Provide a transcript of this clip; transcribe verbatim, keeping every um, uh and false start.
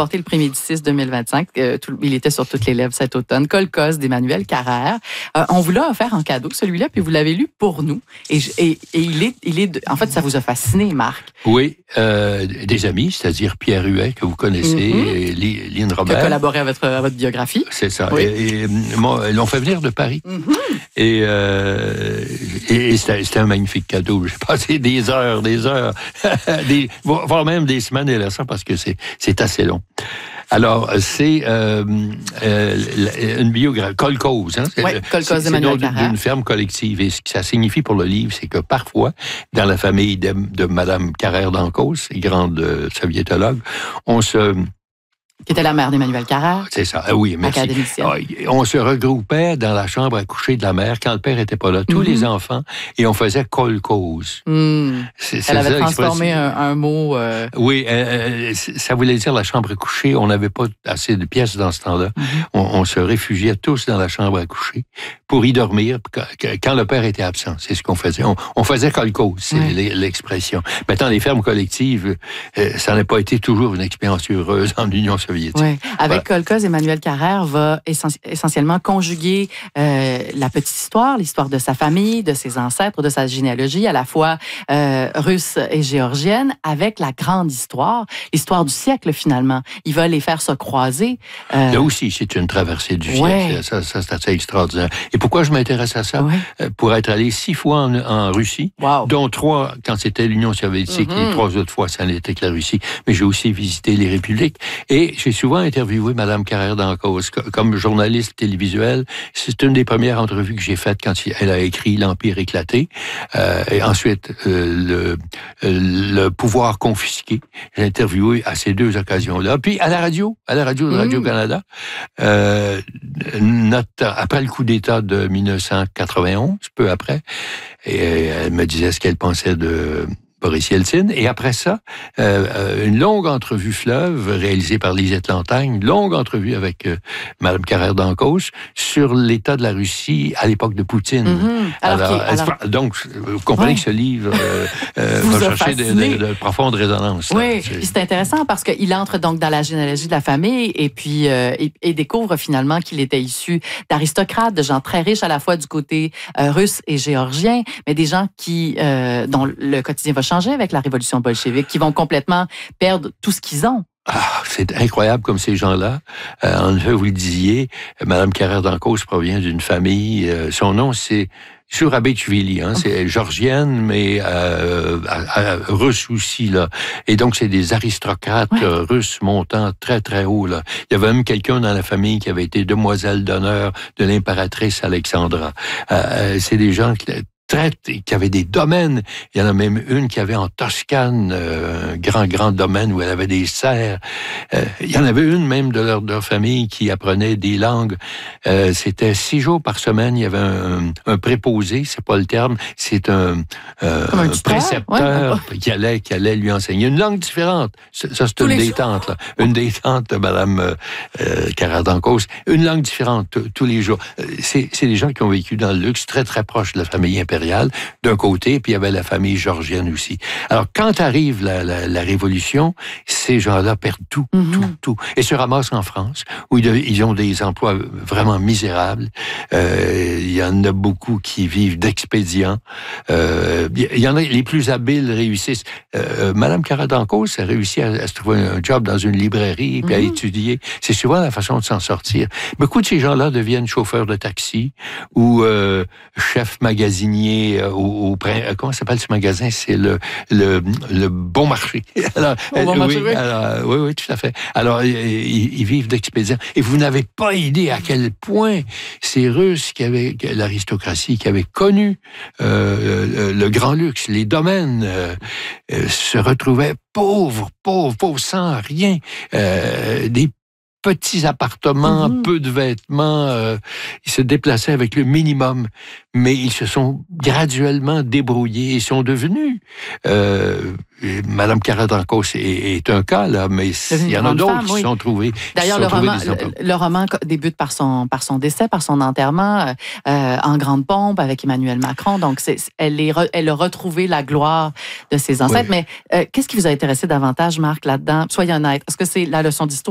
remporté le prix Médicis deux mille vingt-cinq. Euh, tout, il était sur toutes les lèvres cet automne. Kolkhoz d'Emmanuel Carrère. Euh, on vous l'a offert en cadeau, celui-là, puis vous l'avez lu pour nous. Et, et, et il est, il est de, en fait, ça vous a fasciné, Marc. Oui, euh, des amis, c'est-à-dire Pierre Huet, que vous connaissez, mm-hmm. et Lynn Robert. Qui a collaboré à votre, à votre biographie. C'est ça. Oui. Et, et moi, ils l'ont fait venir de Paris. Mm-hmm. Et, euh, et, et c'était, c'était un magnifique cadeau. J'ai passé des heures, des heures, des, voire même des semaines à lire ça parce que c'est, c'est assez long. Alors, c'est euh, euh, une biographie, Kolkhoz. Hein? Oui, Kolkhoz d'Emmanuel Carrère. D'une ferme collective. Et ce que ça signifie pour le livre, c'est que parfois, dans la famille de, de Mme Carrère d'Encausse, grande euh, soviétologue, on se... Qui était la mère d'Emmanuel Carrère. C'est ça, oui, merci. On se regroupait dans la chambre à coucher de la mère quand le père était pas là, tous mm-hmm. les enfants, et on faisait Kolkhoz. Mm. C'est, c'est Elle avait transformé un, un mot... Euh... Oui, euh, ça voulait dire la chambre à coucher. On n'avait pas assez de pièces dans ce temps-là. Mm-hmm. On, on se réfugiait tous dans la chambre à coucher pour y dormir quand le père était absent. C'est ce qu'on faisait. On, on faisait Kolkhoz, c'est mm. l'expression. Maintenant, les fermes collectives, euh, ça n'a pas été toujours une expérience heureuse en Union soviétique. Oui. Avec ouais. Kolkhoz, Emmanuel Carrère va essentiellement conjuguer euh, la petite histoire, l'histoire de sa famille, de ses ancêtres, de sa généalogie, à la fois euh, russe et géorgienne, avec la grande histoire, l'histoire du siècle finalement. Il va les faire se croiser. Euh... Là aussi, c'est une traversée du ouais. siècle. Ça, ça, c'est assez extraordinaire. Et pourquoi je m'intéresse à ça? Ouais. Pour être allé six fois en, en Russie, wow. dont trois quand c'était l'Union soviétique, mm-hmm. les trois autres fois, ça n'était que la Russie. Mais j'ai aussi visité les républiques. Et j'ai souvent interviewé Mme Carrère d'Encausse comme journaliste télévisuelle. C'est une des premières entrevues que j'ai faites quand elle a écrit L'Empire éclaté. Euh, et ensuite, euh, le, le pouvoir confisqué. J'ai interviewé à ces deux occasions-là. Puis à la radio, à la radio de Radio-Canada, euh, notre, après le coup d'État de dix-neuf cent quatre-vingt-onze, peu après, et elle me disait ce qu'elle pensait de Boris Yeltsin. Et après ça, euh, une longue entrevue fleuve réalisée par Lisette Lantagne, une longue entrevue avec euh, Mme Carrère d'Encausse sur l'état de la Russie à l'époque de Poutine. Mm-hmm. Alors, alors, alors, alors, donc, vous comprenez ouais. que ce livre euh, euh, va chercher de, de, de profondes résonances. Oui, c'est... Puis c'est intéressant parce qu'il entre donc dans la généalogie de la famille et puis euh, et, et découvre finalement qu'il était issu d'aristocrates, de gens très riches à la fois du côté euh, russe et géorgien, mais des gens qui euh, dont le quotidien va changer avec la révolution bolchevique, qui vont complètement perdre tout ce qu'ils ont. Ah, c'est incroyable comme ces gens-là. Euh, en effet, vous le disiez, Mme Carrère d'Encausse provient d'une famille, euh, son nom c'est Surabechvili, hein, c'est georgienne, mais euh, à, à, russe aussi, là. Et donc, c'est des aristocrates ouais. euh, russes montant très, très haut, là. Il y avait même quelqu'un dans la famille qui avait été demoiselle d'honneur de l'impératrice Alexandra. Euh, c'est des gens qui qui avait des domaines. Il y en a même une qui avait en Toscane euh, un grand, grand domaine où elle avait des serres. Euh, il y en avait une même de leur, de leur famille qui apprenait des langues. Euh, c'était six jours par semaine. Il y avait un, un préposé, c'est pas le terme, c'est un, euh, un, un précepteur ouais. qui, allait, qui allait lui enseigner une langue différente. Ça, c'est Tous une des tantes, là. Une des tantes de Mme euh, Carrère d'Encausse. Une langue différente t- tous les jours. C'est, c'est des gens qui ont vécu dans le luxe, très, très proches de la famille impériale d'un côté, puis il y avait la famille georgienne aussi. Alors, quand arrive la, la, la Révolution, ces gens-là perdent tout, mm-hmm. tout, tout, et se ramassent en France, où ils, ils ont des emplois vraiment misérables. Euh, il y en a beaucoup qui vivent d'expédients. Euh, il y en a les plus habiles réussissent. Euh, Madame Carrère d'Encausse a réussi à, à se trouver un job dans une librairie, puis mm-hmm. à étudier. C'est souvent la façon de s'en sortir. Beaucoup de ces gens-là deviennent chauffeurs de taxi ou euh, chefs magasiniers Au, au, comment s'appelle ce magasin? C'est le, le, le Bon Marché. Alors, bon oui, marché, oui. Alors, oui, oui, tout à fait. Alors, ils, ils vivent d'expédients. Et vous n'avez pas idée à quel point ces Russes, qui avaient l'aristocratie, qui avaient connu euh, le grand luxe, les domaines, euh, se retrouvaient pauvres, pauvres, pauvres, sans rien. Euh, des petits appartements, mmh. peu de vêtements. Euh, ils se déplaçaient avec le minimum, mais ils se sont graduellement débrouillés et sont devenus... Euh, Madame Carrère d'Encausse est, est un cas, là, mais il y en a d'autres femme, qui oui. se sont trouvés. D'ailleurs, le roman, le, le roman débute par son, par son décès, par son enterrement, euh, en grande pompe avec Emmanuel Macron. Donc, c'est, elle, est, elle a retrouvé la gloire de ses ancêtres. Oui. Mais euh, qu'est-ce qui vous a intéressé davantage, Marc, là-dedans? Soyez honnête. Est-ce que c'est la leçon d'histoire?